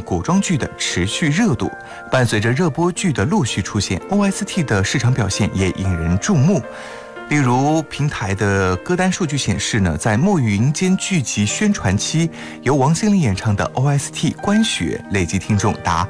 古装剧的持续热度。伴随着热播剧的陆续出现， OST 的市场表现也引人注目。例如平台的歌单数据显示呢，在《墨雨云间》剧集宣传期，由王心凌演唱的 OST《观雪》累计听众达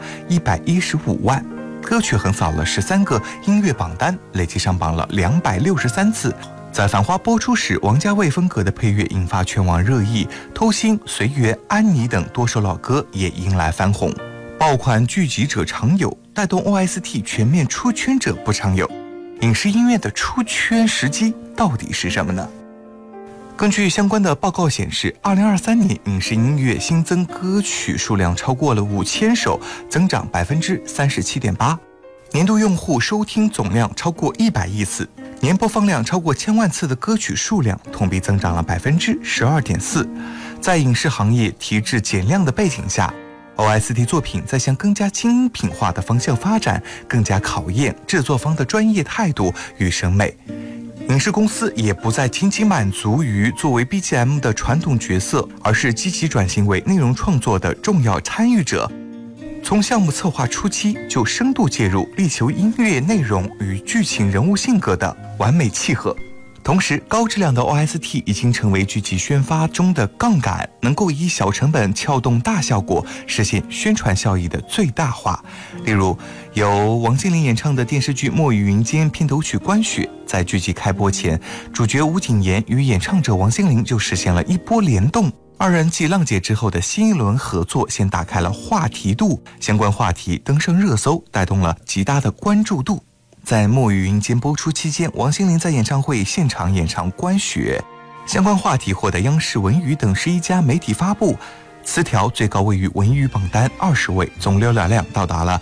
115万，歌曲横扫了13个音乐榜单，累计上榜了263次。在《繁花》播出时，王家卫风格的配乐引发全网热议，《偷心》《随缘》《安妮》等多首老歌也迎来翻红。爆款聚集者常有，带动 OST 全面出圈者不常有。影视音乐的出圈时机到底是什么呢？根据相关的报告显示，2023年影视音乐新增歌曲数量超过了5000首，增长37.8%。年度用户收听总量超过100亿次，年播放量超过1000万次的歌曲数量同比增长了12.4%。在影视行业提质减量的背景下，OST 作品在向更加精品化的方向发展，更加考验制作方的专业态度与审美。影视公司也不再仅仅满足于作为 BGM 的传统角色，而是积极转型为内容创作的重要参与者。从项目策划初期就深度介入，力求音乐内容与剧情人物性格的完美契合。同时，高质量的 OST 已经成为剧集宣发中的杠杆，能够以小成本撬动大效果，实现宣传效益的最大化。例如，由王心凌演唱的电视剧《墨雨云间》片头曲《观雪》，在剧集开播前，主角吴谨言与演唱者王心凌就实现了一波联动。二人继浪姐之后的新一轮合作，先打开了话题度，相关话题登上热搜，带动了极大的关注度。在《墨雨云间》播出期间，王心凌在演唱会现场演唱《观雪》，相关话题获得央视、文娱等11家媒体发布，词条最高位于文娱榜单20位，总浏览量到达了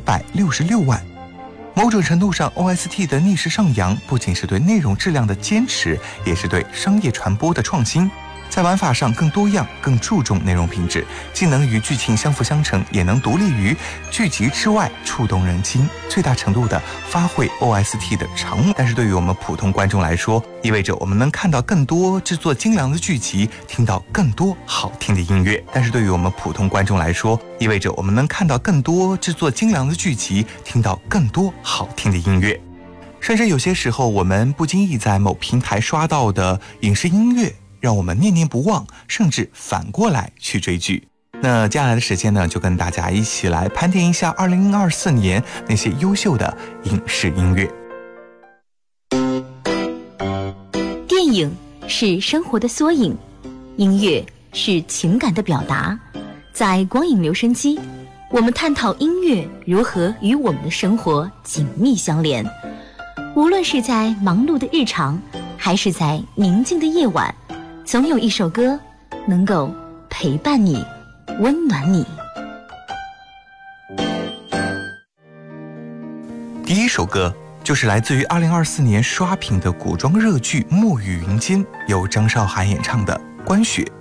966万。某种程度上， OST 的逆势上扬，不仅是对内容质量的坚持，也是对商业传播的创新。在玩法上更多样，更注重内容品质，既能与剧情相辅相成，也能独立于剧集之外，触动人心，最大程度的发挥 OST 的长但是对于我们普通观众来说，意味着我们能看到更多制作精良的剧集，听到更多好听的音乐。但是对于我们普通观众来说，意味着我们能看到更多制作精良的剧集，听到更多好听的音乐。甚至有些时候，我们不经意在某平台刷到的影视音乐，让我们念念不忘，甚至反过来去追剧。那接下来的时间呢，就跟大家一起来盘点一下2024年那些优秀的影视音乐。 电影是生活的缩影，音乐是情感的表达。在光影留声机，我们探讨音乐如何与我们的生活紧密相连。无论是在忙碌的日常，还是在宁静的夜晚，总有一首歌能够陪伴你，温暖你。 第一首歌就是来自于2024年刷屏的古装热剧《墨雨云间》，由张韶涵演唱的《观雪》。